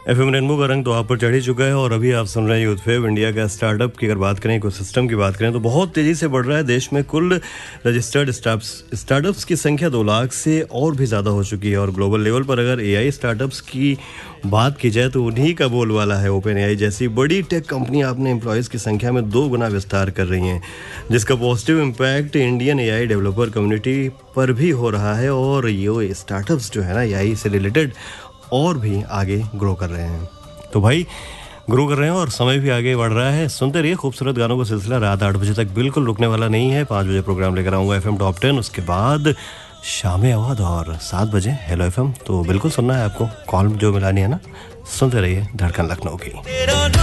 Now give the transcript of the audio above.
FM rainbow का रंग तो आप पर चढ़ ही चुका है और अभी आप सुन रहे हैं यूथ फेव इंडिया का स्टार्टअप की अगर बात करें, इकोसिस्टम की बात करें तो बहुत तेज़ी से बढ़ रहा है। देश में कुल रजिस्टर्ड स्टार्टअप्स की संख्या 2 लाख से और भी ज़्यादा हो चुकी है और ग्लोबल लेवल पर अगर एआई स्टार्टअप्स की बात की जाए तो उन्हीं का बोलबाला है। ओपन एआई जैसी बड़ी टेक कंपनियां अपने एम्प्लॉयज़ की संख्या में 2 गुना विस्तार कर रही हैं, जिसका positive impact Indian AI developer community पर भी हो रहा है और ये स्टार्टअप्स जो है ना एआई से रिलेटेड और भी आगे ग्रो कर रहे हैं। तो भाई ग्रो कर रहे हैं और समय भी आगे बढ़ रहा है। सुनते रहिए खूबसूरत गानों का सिलसिला रात 8 बजे तक बिल्कुल रुकने वाला नहीं है। 5 बजे प्रोग्राम लेकर आऊँगा एफएम टॉप 10, उसके बाद शाम आवाद और 7 बजे हेलो एफएम। तो बिल्कुल सुनना है आपको, कॉल जो मिलानी है ना। सुनते रहिए धड़कन लखनऊ की।